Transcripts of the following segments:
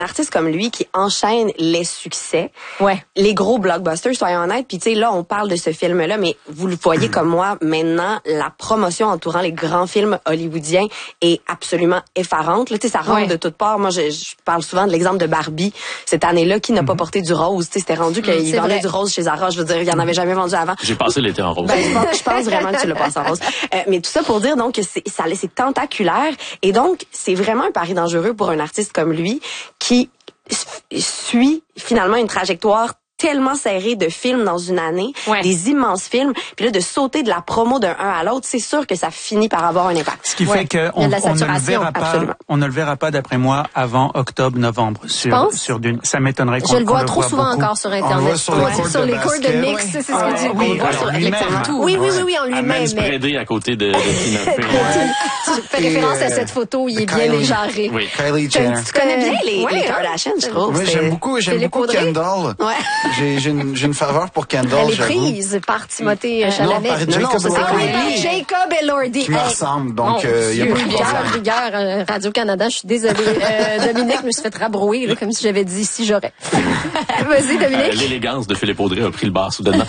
artiste comme lui qui enchaîne les succès, Ouais. les gros blockbusters, soyons honnêtes. Puis tu sais, là, on parle de ce film-là, mais vous le voyez comme moi, maintenant, la promotion entourant les grands films hollywoodiens est absolument effarante. Là, tu sais, ça rentre de toutes parts. Moi, je parle souvent de l'exemple de Barbie cette année-là, qui n'a pas porté du rose. Tu sais, c'était rendu qu'il vendait du rose chez Zara. Je veux dire, il y en avait jamais vendu avant. J'ai passé l'été en rose. Ben, je pense vraiment que tu l'as passé en rose. Mais tout ça pour dire donc que c'est tentaculaire, et donc c'est vraiment un pari dangereux pour un artiste comme lui qui suit finalement une trajectoire tellement serrée de films dans une année, des immenses films, puis là de sauter de la promo d'un à l'autre, c'est sûr que ça finit par avoir un impact. Ce qui fait qu'on ne le verra pas d'après moi avant octobre-novembre sur Dune. Ça m'étonnerait qu'on Je le vois le trop voit souvent beaucoup. encore sur Internet. Sur les cours de mix, c'est ce que tu dis. Oui, en lui-même. Même spreadé à côté de Tina Fey. Tu fais référence à cette photo, il est bien éjarré. Oui. Kylie Jenner. Tu connais bien les Kardashians, je trouve. Oui, j'aime beaucoup Kendall. Ouais. J'ai une faveur pour Kendall, Elle est j'avoue. prise par Timothée Chalamet. par Jacob Elordi. Qui me ressemble, donc il y a pas de problème. Rigueur, Radio-Canada, je suis désolée. Dominique me suis fait rabrouer, là, comme si j'avais dit si j'aurais. Vas-y, Dominique. L'élégance de Philippe Audrey a pris le bar soudainement.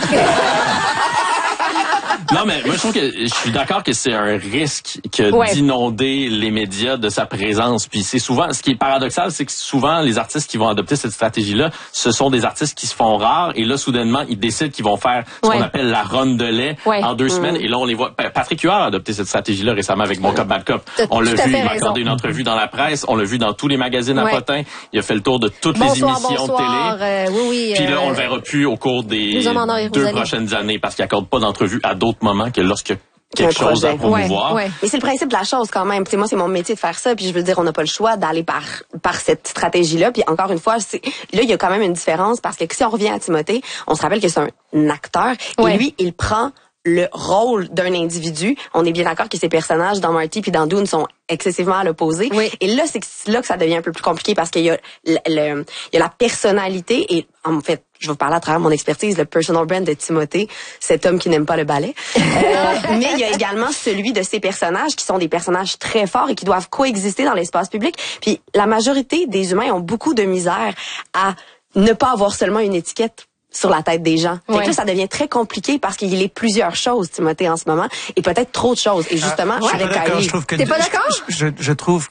Non, mais moi, je trouve que je suis d'accord que c'est un risque que d'inonder les médias de sa présence. Puis c'est souvent, ce qui est paradoxal, c'est que souvent, les artistes qui vont adopter cette stratégie-là, ce sont des artistes qui se font rares. Et là, soudainement, ils décident qu'ils vont faire ce qu'on appelle la run de lait en 2 semaines. Et là, on les voit. Patrick Huard a adopté cette stratégie-là récemment avec Mon Cop Bad Cop. On l'a vu, il m'a accordé une entrevue dans la presse. On l'a vu dans tous les magazines à potins. Il a fait le tour de toutes les émissions de télé. Puis là, on le verra plus au cours des 2 prochaines années parce qu'il accorde pas d'entrevue à d'autres moments que lorsque quelque chose à promouvoir. Mais c'est le principe de la chose quand même. T'sais, moi, c'est mon métier de faire ça, puis je veux dire, on n'a pas le choix d'aller par cette stratégie-là. Puis encore une fois, là, il y a quand même une différence parce que si on revient à Timothée, on se rappelle que c'est un acteur et lui, il prend le rôle d'un individu. On est bien d'accord que ces personnages dans Marty puis dans Dune sont excessivement à l'opposé. Et là, c'est là que ça devient un peu plus compliqué parce qu'il y a il y a la personnalité et en fait, je vais vous parler à travers mon expertise, le personal brand de Timothée, cet homme qui n'aime pas le ballet. Mais il y a également celui de ces personnages qui sont des personnages très forts et qui doivent coexister dans l'espace public. Puis la majorité des humains ont beaucoup de misère à ne pas avoir seulement une étiquette sur la tête des gens. Fait que là, ça devient très compliqué parce qu'il est plusieurs choses, Timothée, en ce moment, et peut-être trop de choses. Et justement, avec Kylie. T'es pas d'accord? Je trouve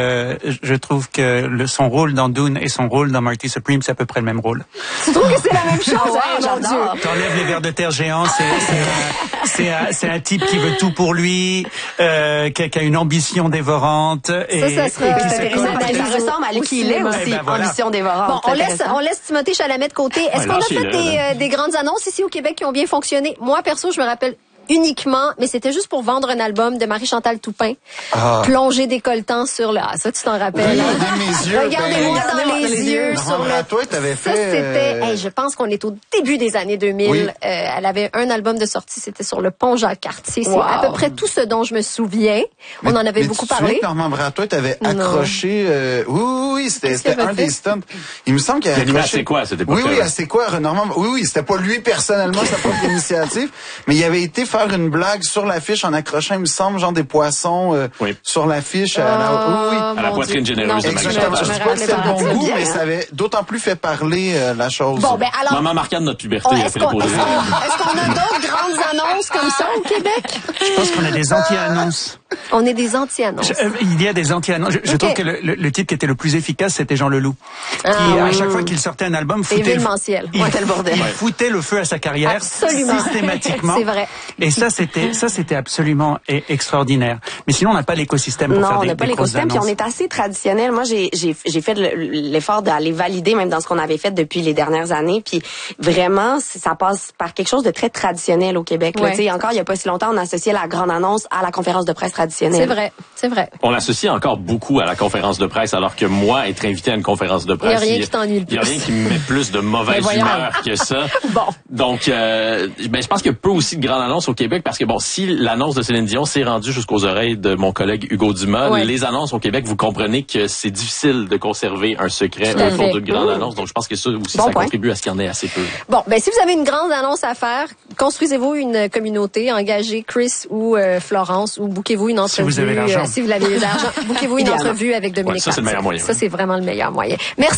que son rôle dans Dune et son rôle dans Marty Supreme, c'est à peu près le même rôle. Tu trouves que c'est la même chose? J'adore. T'enlèves les vers de terre géants, c'est un type qui veut tout pour lui, qui a une ambition dévorante. Et, ça ressemble à qui il est aussi, ambition dévorante. Bon, on laisse Timothée Chalamet de côté. Est-ce qu'on a fait des grandes annonces ici au Québec qui ont bien fonctionné? Moi, perso, je me rappelle uniquement, mais c'était juste pour vendre un album de Marie-Chantal Toupin. Plongé décolletant sur le... ça, tu t'en rappelles. Regardez mes yeux. Regardez-moi dans les yeux. Toi, t'avais fait... Ça, c'était... je pense qu'on est au début des années 2000. Oui. Elle avait un album de sortie, c'était sur le pont Jacques-Cartier. C'est à peu près tout ce dont je me souviens. On en avait beaucoup parlé. Tu Normand Bratois, t'avais accroché... oui, c'était un des stunts. Il me semble qu'il avait accroché... C'est quoi, cette époque-là? Oui, c'est quoi, Normand... Oui, c'était pas lui personnellement, sa propre initiative, mais il avait été faire une blague sur l'affiche en accrochant, il me semble, genre des poissons sur l'affiche. À la poitrine généreuse de Exactement. Je dis pas que c'était le bon goût, mais ça avait d'autant plus fait parler la chose. Bon, ben alors... Maman marquant de notre puberté, est-ce qu'on a d'autres grandes annonces comme ça au Québec? Je pense qu'on a des anti-annonces. On est des anti-annonces. Il y a des anti-annonces. Je trouve que le type qui était le plus efficace, c'était Jean Leloup. Qui, à chaque fois qu'il sortait un album, foutait le feu à sa carrière. Absolument. Systématiquement. C'est vrai. Et ça, c'était absolument extraordinaire. Mais sinon, on n'a pas l'écosystème pour faire des grosses annonces. Non, on n'a pas l'écosystème, puis on est assez traditionnel. Moi, j'ai fait l'effort d'aller valider même dans ce qu'on avait fait depuis les dernières années. Puis vraiment, ça passe par quelque chose de très traditionnel au Québec. Là, encore il y a pas si longtemps, on associait la grande annonce à la conférence de presse traditionnelle. C'est vrai. On l'associe encore beaucoup à la conférence de presse, alors que moi, être invité à une conférence de presse, il n'y a rien qui t'ennuie le plus. Il n'y a rien qui me met plus de mauvaise humeur que ça. Donc, je pense qu'il y a peu aussi de grandes annonces au Québec parce que si l'annonce de Céline Dion s'est rendue jusqu'aux oreilles de mon collègue Hugo Dumas, les annonces au Québec, vous comprenez que c'est difficile de conserver un secret autour d'une grande annonce. Donc, je pense que ça aussi, ça contribue à ce qu'il y en ait assez peu. Bon, si vous avez une grande annonce à faire, construisez-vous une communauté, engagez Chris ou Florence ou bouquez-vous une entrevue. Si vous avez l'argent. Si vous avez l'argent, bouquez-vous une entrevue avec Dominique. Ça, c'est le meilleur moyen. Ça, c'est vraiment le meilleur moyen. Merci.